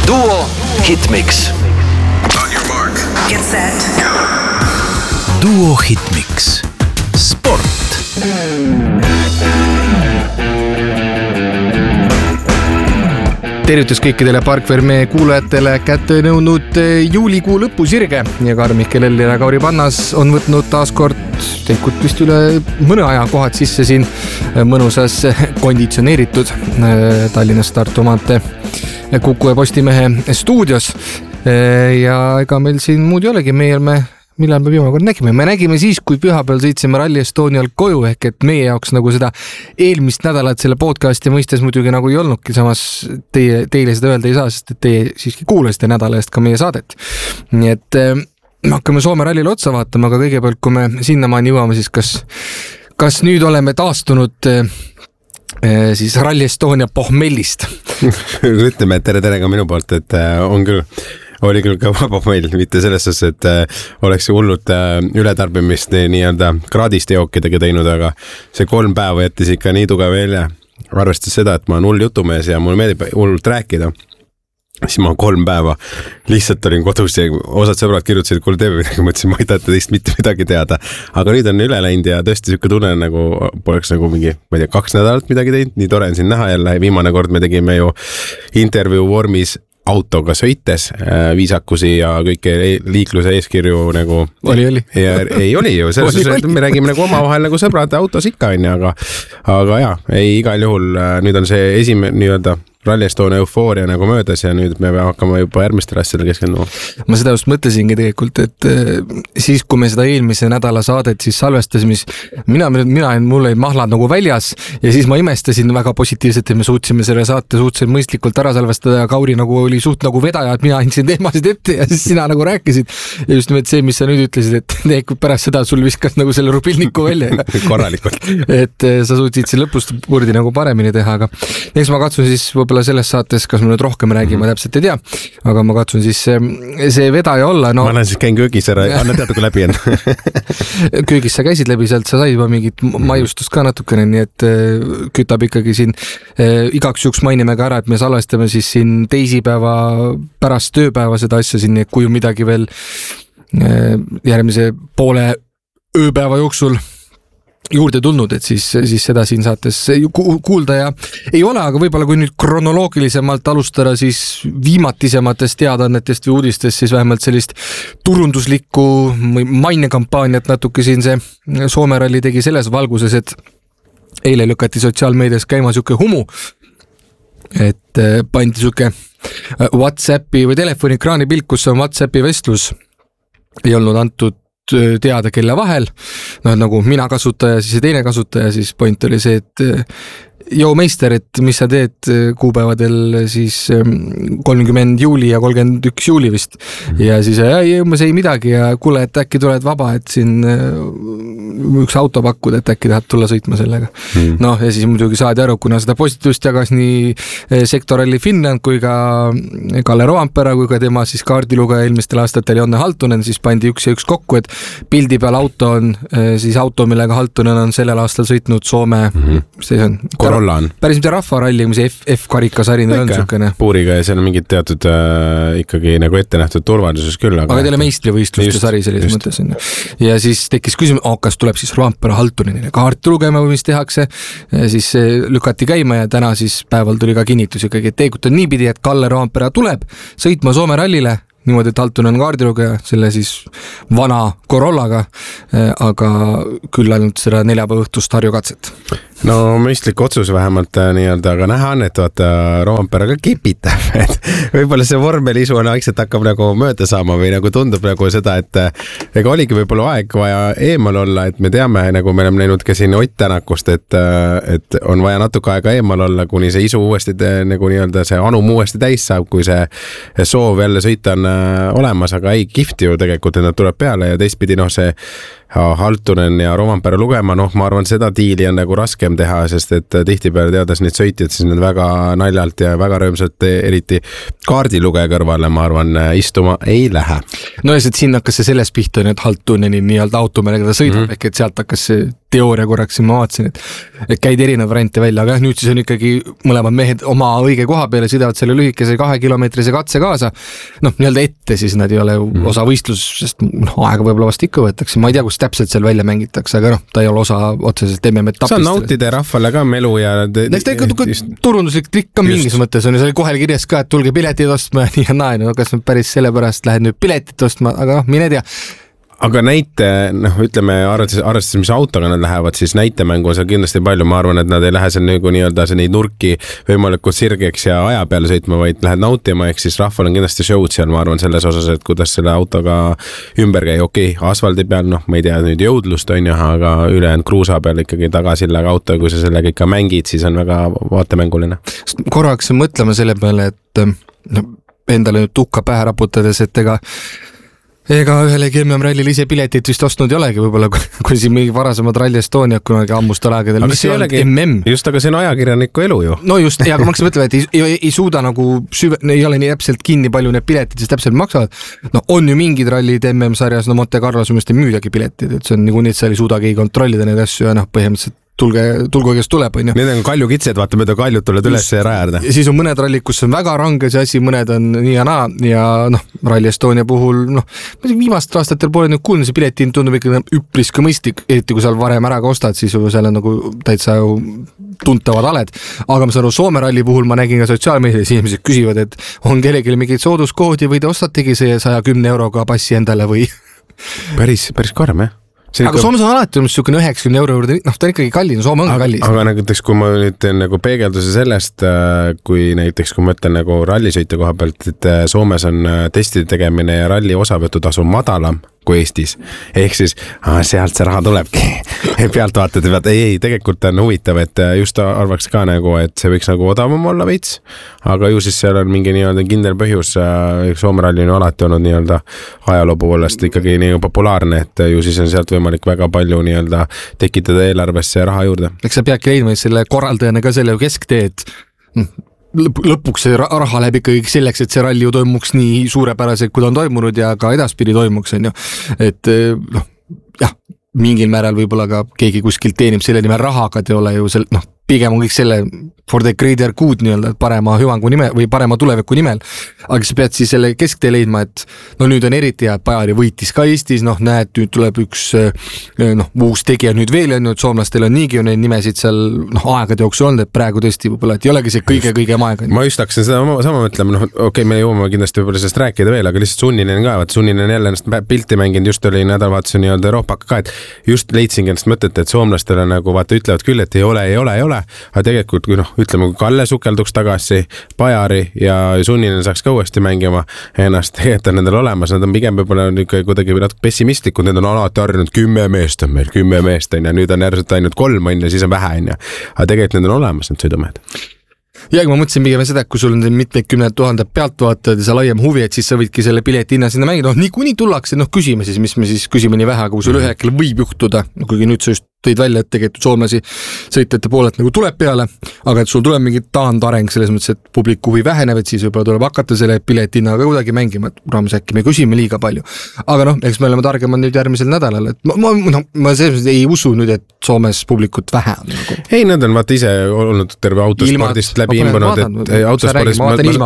Duo Hitmix. On your mark. Get set. Duo Hitmix. Sport. Tervitus kõikidele Parkverme kuulajatele, kätte nõudnud juulikuu lõpusirge ja Karl-Mihkel Eller ja Kauri Pannas on võtnud taaskord tegelikult vist üle mõne aja kohad sisse siin mõnusas konditsioneeritud Tallinnas Tartu maantee Kuku ja Postimehe stuudios ja ega meil siin muud ei olegi, millal me viimane kord nägime? Me nägime siis, kui pühapäeval sõitsime Rally Estonial koju, ehk et meie jaoks nagu seda eelmist nädalat selle podcasti mõistes muidugi nagu ei olnudki, samas teile seda öelda ei saa, sest et teie siiski kuulasite nädala eest ka meie saadet. Nii et me hakkame Soome rallile otsa vaatama, aga kõigepealt, kui me sinnamaani jõuame, siis kas nüüd oleme taastunud siis Rally Estonia pohmellist? Ütleme, et tere ka minu poolt, et on küll oli küll ka vaba meil, mitte selles suhtes, et oleks hullult ületarbimist nii-öelda kraadiste jookidega teinud, aga see 3 päeva jättis ikka nii tugev välja. Arvestades seda, et ma olen hull jutumees ja mul meeldib hullult rääkida, siis ma 3 päeva lihtsalt olin kodus ja osad sõbrad kirjutasid, kuule teeme midagi, mõtlesin, ma ei taheta teist mitte midagi teada. Aga nüüd on üle läinud ja tõesti siuke tunne nagu poleks nagu mingi, ma ei tea, 2 nädalat midagi teinud, nii tore on siin näha jälle. Viimane kord me tegime ju intervjuu vormis autoga sõites, viisakusi ja kõike liikluse eeskirju nagu oli. Ja ei oli ju, selles suhtes, et me räägime nagu omavahel nagu sõbrad autos ikka on, aga jaa, ei igal juhul nüüd on see esimene nii-öelda Rally Estonia eufooria nagu möödas ja nüüd me hakkama juba järgmistele asjadele keskenduma. Ma seda just mõtlesingi tegelikult, et siis kui me seda eelmise nädala saadet siis salvestasime, mul olid mahlad nagu väljas ja siis ma imestasin väga positiivselt, et me suutsime selle saate suhteliselt mõistlikult ära salvestada ja Kauri nagu oli suht nagu vedaja, et mina andsin teemasid ette ja siis sina nagu rääkisid. Ja just nimelt see, mis sa nüüd ütlesid, et tegelikult pärast seda sul viskas nagu selle rubilniku välja. Korralikult. Et sa suutsid siin lõpust purdi nagu paremini teha, aga eks ma katsun siis selles saates, kas me nüüd rohkem räägime, täpselt ei tea, aga ma katsun siis see vedaja olla. No, ma lähen siis käin köögis ära, anna teaduga läbi enne. Köögis sa käisid läbi, sealt sa said juba mingit maiustust ka natukene, nii et kütab ikkagi siin igaks juhuks mainime ka ära, et me salvestame siis siin teisipäeva pärast tööpäeva seda asja siin, nii et kui midagi veel järgmise poole ööpäeva jooksul juurde tulnud, et siis seda siin saates kuulda ja ei ole, aga võib-olla kui nüüd kronoloogilisemalt alustada siis viimatisematest teadaannetest või uudistest, siis vähemalt sellist turunduslikku mainekampaaniat natuke siin see Soome ralli tegi selles valguses, et eile lükati sotsiaalmeedias käima siuke humu, et pandi siuke WhatsAppi või telefonikraani pilt, kus on WhatsAppi vestlus, ei olnud antud teada kelle vahel, nagu mina kasutaja, siis teine kasutaja, siis point oli see, et joo meister, et mis sa teed kuupäevadel siis 30 juuli ja 31 juuli vist ja siis ei midagi ja kuule, et äkki tuled vaba, et siin üks auto pakkuda, et äkki tahad tulla sõitma sellega. Noh, ja siis muidugi saadi aru, kuna seda positiivst jagas nii Sektoralli Finland kui ka Kalle Rovanpera kui ka tema siis kaardilugeja eelmistel aastatel Jonne Haltunen, siis pandi üks ja üks kokku, et pildi peal auto on siis auto, millega Haltunen on sellel aastal sõitnud Soome, see on Corolla on. Päris mitte rahvaralli, mis F-karikasari on sükene. Puuriga ja seal on mingid teatud ikkagi nagu ette nähtud turvalisus küll. Aga teile meistrivõistluste sari selles mõttes on. Ja siis tekkis küsimus, kas tuleb siis Rovanpera Haltunenile kaarti lugema või mis tehakse. Ja siis lükati käima ja täna siis päeval tuli ka kinnitus ikkagi, et teekut on niipidi, et Kalle Rovanpera tuleb sõitma Soome rallile, niimoodi, et Haltunen kaardilugeja selle siis vana Corollaga, aga küll ainult seda 4 päeva õhtust Harju katset. No mõistlik otsus vähemalt nii-öelda, aga näha on, et vaata Rovanpera ka kipitab, et võib-olla see vormelisu on aegselt hakkab nagu mööda saama või nagu tundub nagu seda, et ega oligi võib-olla aeg vaja eemal olla, et me teame, nagu me oleme näinud ka siin Ott Tänakust, et on vaja natuke aega eemal olla, kuni see isu uuesti nagu nii-öelda see anum uuesti täis saab, kui see soov jälle sõita on olemas, aga ei kihvti ju tegelikult, et nad tuleb peale ja teistpidi see Haltunen ja Rovanpera lugema, ma arvan, seda diili on nagu raskem teha, sest et tihtipeale teades neid sõitjad, siis nad väga naljalt ja väga rõõmsalt eriti kaardilugeja kõrvale, ma arvan, istuma ei lähe. No ja siin hakkas see selles pihta, et Haltuneni nii-öelda auto, millega ta sõidab, ehk et sealt hakkas see teooria korraks siin ma vaatasin, et käid erinev variante välja, aga nüüd siis on ikkagi mõlemad mehed oma õige koha peale, sõidavad selle lühikese 2-kilomeetrise katse kaasa, nii-öelda ette siis nad ei ole osa võistlusest, aega võib-olla vast ikka võetakse, ma ei tea, kus täpselt seal välja mängitakse, aga ta ei ole osa otseselt MM-etapist. See on nautida rahvale ka melu ja... Näiteks tegelikult turunduslik trikk ka mingis mõttes on ja see oli kohal kirjas ka, et tulge piletid ostma ja nii ja naa, kas päris sellepärast lähed nüüd piletit ostma, aga mine tea. Aga näite, ütleme, arvestades, mis autoga nad lähevad, siis näitemängu on seal kindlasti palju, ma arvan, et nad ei lähe seal nagu nii-öelda neid nurki võimalikult sirgeks ja aja peale sõitma, vaid lähed nautima, ehk siis rahval on kindlasti show'd seal, ma arvan, selles osas, et kuidas selle autoga ümber käi, asfaldi peal, ma ei tea nüüd jõudlust on ju, aga ülejäänud kruusa peal ikkagi tagasillaga auto, kui sa sellega ikka mängid, siis on väga vaatemänguline. Korraks mõtlema selle peale, et endale nüüd tukka pähe raputades, et ega ühelegi MM-rallil ise piletit vist ostnud ei olegi, võib-olla kui siin mingi varasemad Rally Estonia kunagi ammustel aegadel, mis ei olegi MM. Just, aga see on ajakirjaniku elu ju. No just, ja kui ma hakkasin mõtlema, et ei suuda nagu ei ole nii täpselt kinni, palju need piletid siis täpselt maksavad. On ju mingid rallid MM-sarjas, Monte Carlos ei müüdagi piletid, et see on nagu nii, et seal ei suuda keegi kontrollida neid asju ja põhimõtteliselt tulgu kes tuleb, on ju. Need on kalju kitsed, vaata, mida kaljud tuled üles ja rajarda. Ja siis on mõned rallid, kus on väga range see asi, mõned on nii ja naa ja Rally Estonia puhul, viimastel aastatel pole nüüd kuulnud, see piletin tundub ikka üpris ka mõistlik, eriti kui seal varem ära ka ostad, siis seal on nagu täitsa tuntavad aled. Aga ma saan Soome ralli puhul ma nägin ka sotsiaalmeedias inimesed küsivad, et on kellelegi mingid sooduskoodi või te ostategi see 110 euroga passi endale või? Päris karm, jah? Aga Soomes on alati niisugune 90 euro juurde, ta on ikkagi kallis, Soome on kallis. Aga näiteks, kui ma nüüd teen nagu peegelduse sellest, kui näiteks, kui ma ütlen nagu rallisõite koha pealt, et Soomes on testide tegemine ja ralli osavõtutasu madalam kui Eestis. Ehk siis sealt see raha tulebki. Pealt vaatad, et ei, tegelikult on huvitav, et just arvaks ka nagu, et see võiks nagu odavam olla veits, aga ju siis seal on mingi nii-öelda kindel põhjus. Soome ralli on alati olnud nii-öelda ajaloo poolest ikkagi nii populaarne, et ju siis on sealt võimalik väga palju nii-öelda tekitada eelarvesse raha juurde. Eks sa peadki leidma selle korraldajana ka selle kesktee, et lõpuks see raha läheb ikkagi selleks, et see ralli ju toimuks nii suurepäraselt, kui ta on toimunud ja ka edaspidi toimuks, on ju. Et mingil määral võib-olla ka keegi kuskil teenib selle nimel raha, aga te ole ju pigem on kõik selle for the greater good nii-öelda parema hüvangu nimel või parema tuleviku nimel, aga sa pead siis selle kesktee leidma, et nüüd on eriti hea, et Bajari võitis ka Eestis, näed, nüüd tuleb üks uus tegija nüüd veel on, et soomlastel on niigi ju neid nimesid seal aegade jooksul olnud, et praegu tõesti võib-olla, et ei olegi see kõige aega. Ma just hakkasin seda sama mõtlema, me jõuame kindlasti võib-olla sellest rääkida veel, aga lihtsalt Sunninen ka, Sunninen jälle ennast pilti mänginud, just oli nädalavaatuse nii-öelda Euroopaka ka, et just leidsingi ennast mõtet, et soomlastele nagu vaata ütlevad küll, et ei ole, aga tegelikult kui ütleme, kui Kalle sukelduks tagasi Bajari ja Sunninen saaks ka uuesti mängima ennast, tegelikult on nendel olemas, nad on pigem võib-olla kuidagi natuke pessimistlikud, need on alati harjunud 10 meest on meil, 10 meest on ja nüüd on järjest ainult 3 on ja siis on vähe on ja, aga tegelikult need on olemas, need sõidumehed. Ja ma mõtlesin pigem seda, et kui sul on mitmeid 10 000 pealtvaatajad ja see laiem huvi, et siis sa võidki selle pileti hinna sinna mängida, niikuinii tullakse, küsime siis, mis me siis küsime nii vähe, aga kui sul ühekil võib juhtuda, kuigi nüüd sa just tõid välja, et tegelikult soomlasi sõitjate poolelt nagu tuleb peale, aga et sul tuleb mingi taandareng selles mõttes, et publiku huvi väheneb, et siis võib-olla tuleb hakata selle piletihinnaga kuidagi mängima, et raames äkki me küsime liiga palju. Aga eks me oleme targemad nüüd järgmisel nädalal, et ma selles ei usu nüüd, et Soomes publikut vähe on. Ei, nad on vaata ise olnud terve autospordist läbi imbunud, et autospordist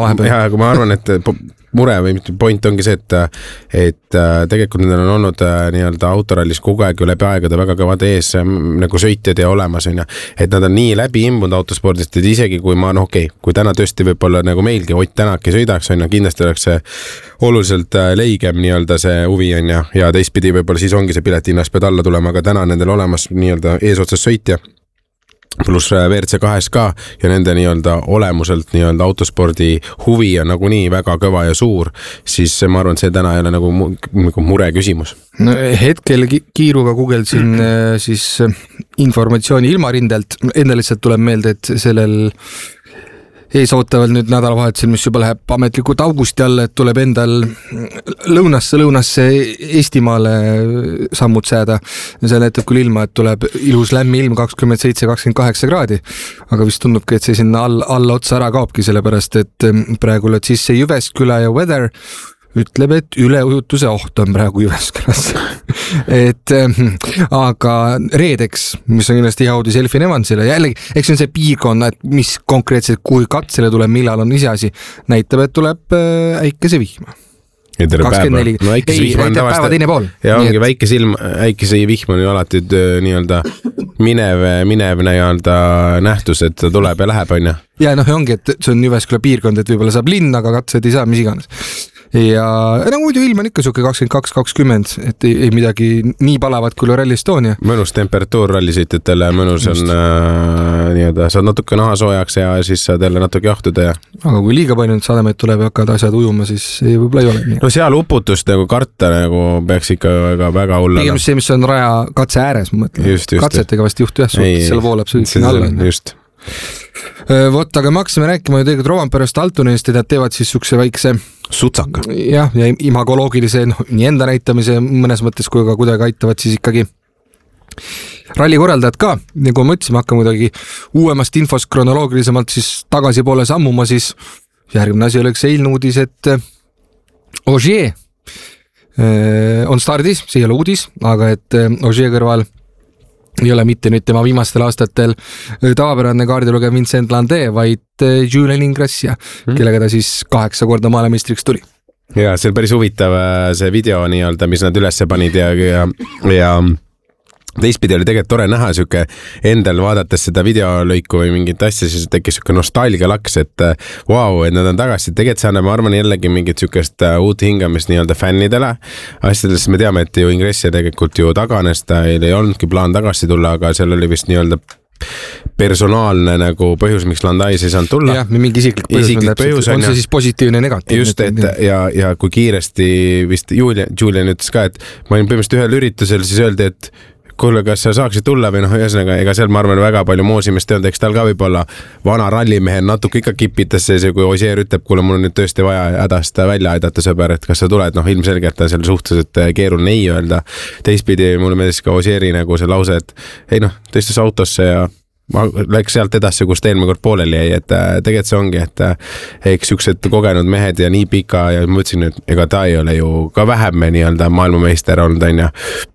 ma arvan, et mure või point ongi see, et tegelikult nendel on olnud nii-öelda autorallis kogu aeg ju läbi aegade väga kõvad ees nagu sõitjad ja olemas on ja, et nad on nii läbi imbunud autospordist, et isegi kui ma, kui täna tõesti võib-olla nagu meilgi Ott Tänak ei sõidaks on ja kindlasti oleks see oluliselt leigem nii-öelda see huvi on ja teistpidi võib-olla siis ongi see piletihinnas pead alla tulema, aga täna nendel olemas nii-öelda eesotsas sõitja pluss WRC2 ka ja nende nii-öelda olemuselt nii-öelda autospordi huvi on nagunii väga kõva ja suur, siis ma arvan, et see täna ei ole nagu mure küsimus. Hetkel kiiruga guugeldasin siis informatsiooni ilmarindelt, enda lihtsalt tuleb meelde, et sellel eesootavad nüüd nädalavahetusel, mis juba läheb ametlikult augusti alla, et tuleb endal lõunasse Eestimaale sammud sääda. See näitab küll ilma, et tuleb ilus lämmi ilm 27-28 kraadi, aga vist tundubki, et see sinna alla otsa ära kaobki, sellepärast et praegu lööd sisse Jyväskylä ja Weather ütleb, et üleujutuse oht on praegu Jyväskylas. Et aga reedeks, mis on kindlasti hea uudis Elfin Evansile, jällegi, eks see on see piirkonna, et mis konkreetselt, kui katsele tuleb, millal on iseasi, näitab, et tuleb äikese vihma. 24. No, päeva teine pool. Ja ongi väikese vihm on ju alati nii-öelda minev nii-öelda nähtus, et ta tuleb ja läheb, on ju. Ja noh, ongi, et see on Jyväsküla piirkond, et võib-olla saab linn, aga katsed ei saa, mis iganes. Ja muidu ilm on ikka suke 22-20, et ei midagi nii palavat kui Rally Estonia. Mõnus temperatuur rallisõitjatele, mõnus on nii-öelda, saad natuke naha soojaks ja siis saad jälle natuke jahtuda. Aga kui liiga palju sademeid tuleb ja hakkavad asjad ujuma, siis võib-olla ei ole nii. No seal uputust nagu karta nagu peaks ikka väga hullana. Pigem see, mis on raja katse ääres, ma mõtlen. Katsetega vast juhtu jah, seal voolab see sinna alla. Just. Vot, aga me hakkasime rääkima ju tegelikult Rovanperest Altunist, et nad teevad siis sukse väikse sutsaka. Ja imagoloogilise nii enda näitamise mõnes mõttes, kui ka kuidagi aitavad siis ikkagi ralli korraldajad ka, nagu me mõtlesime, hakkame kuidagi uuemast infost kronoloogilisemalt siis tagasi poole sammuma, siis järgmine asi oleks eilne uudis, et Ogier on stardis, see ei ole uudis, aga et Ogier kõrval ei ole mitte nüüd tema viimastel aastatel tavapärane kaardilugev Vincent Landé, vaid Julien Ingrassia, kellega ta siis 8 korda maailmameistriks tuli. Ja see on päris huvitav see video nii-öelda, mis nad ülesse panid ja teistpidi oli tegelikult tore näha süke endal vaadates seda videolõiku või mingit asja, siis tekkis süke nostalgia laks, et wow, et nad on tagasi. Tegelikult see annab, ma arvan, jällegi mingit sükest uut hingamist nii-öelda fännidele. Asjades me teame, et ju Ingrassia tegelikult ju taganes, ta ei olnudki plaan tagasi tulla, aga seal oli vist nii-öelda personaalne nagu põhjus, miks Landais ei saanud tulla. Jah, mingi isiklik põhjus on see siis positiivne negatiivne. Just, et ja kui kiiresti vist Julian ütles ka, et ma olin põhimõtteliselt ühel üritusel, siis öeldi, et kuule, kas sa saaksid tulla või ühesõnaga, ega seal ma arvan väga palju moosimist ei olnud, eks tal ka võib-olla vana rallimehel natuke ikka kipitas see, kui Ogier ütleb, kuule, mul on nüüd tõesti vaja hädast välja aidata sõber, et kas sa tuled, ilmselgelt on seal suhteliselt keeruline ei öelda. Teistpidi mulle meeldis ka Ogieri nagu see lause, et ei tõstus autosse ja ma läks sealt edasi, kus eelmine kord pooleli jäi, et tegelikult see ongi, et eks üksed kogenud mehed ja nii pika ja ma ütlesin, et ega ta ei ole ju ka vähem nii-öelda maailmameister olnud, on ju,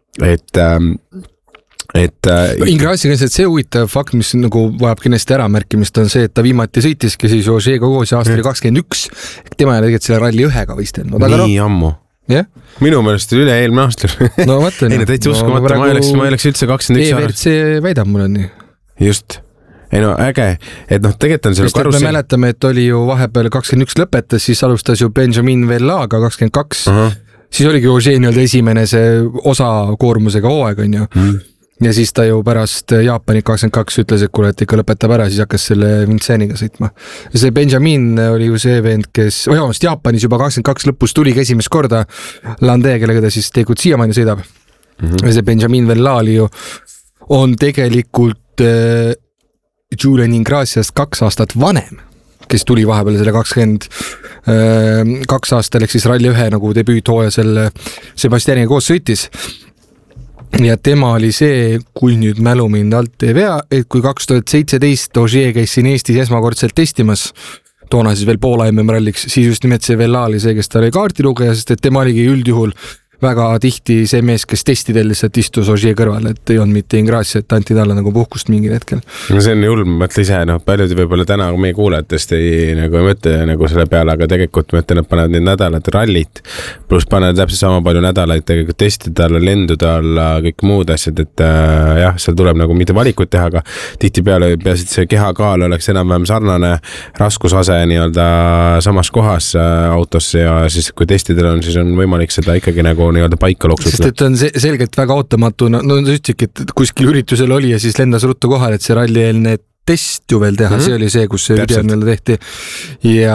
et Ingrassia käes, et see huvitav fakt, mis nagu vajab kindlasti äramärkimist, on see, et ta viimati sõitiski siis Ogiega koos aastal 21. Tema ei ole tegelikult selle ralli 1-ga võistelnud. Nii ammu. Yeah? Minu meelest üle eelmine aastal. No mõtlen. Ei, täitsa uskumata, ma ei oleks üldse 21 EVRC väidab mulle nii. Just. Ei äge, et tegelikult on selle karusel. Me mäletame, et oli ju vahepeal 21 lõpetas, siis alustas ju Benjamin Vellaga 22. Siis oligi Ogier nii-öelda esimene see osa koormusega hooaeg, on ju. Ja siis ta ju pärast Jaapani 22 ütles, et kuule, et ikka lõpetab ära, siis hakkas selle Vincentiga sõitma. See Benjamin oli ju see vend, kes Jaapanis juba 22 lõpus tuligi esimest korda Landé, kellega ta siis tegelikult siiamaani sõidab. Ja see Benjamin Vellali ju on tegelikult Julien Ingrassiast 2 aastat vanem, kes tuli vahepeal selle 22 aastal, ehk siis ralli 1 nagu debüüthooja selle Sebastianiga koos sõitis. Ja tema oli see, kui nüüd mälu mind alt ei vea, et kui 2017 Ogier käis siin Eestis esmakordselt testimas, toona siis veel Poola MM-ralliks, siis just nimelt see Vella oli see, kes ta oli kaardilugeja, sest et tema oligi üldjuhul väga tihti see mees, kes testidel lihtsalt istus Ogier kõrval, et ei olnud mitte Ingrassia, et anti talle nagu puhkust mingil hetkel. No see on julm, mõtle ise, paljud võib-olla täna meie kuulajatest ei mõtle nagu selle peale, aga tegelikult mõtle, nad panevad neid nädalad rallit, pluss panevad täpselt sama palju nädalaid tegelikult testide alla, lendude alla, kõik muud asjad, et jah, seal tuleb nagu mitte valikut teha, aga tihtipeale peasid see kehakaal oleks enam-vähem sarnane raskusase nii-öelda samas kohas autosse ja siis kui testidel on, siis on võimalik seda ikkagi nagu nii-öelda paika loksutada. Sest et on selgelt väga ootamatu, no sa ütlesidki, et kuskil üritusel oli ja siis lendas ruttu kohal, et see rallieelne test ju veel teha, see oli see, kus see video tehti ja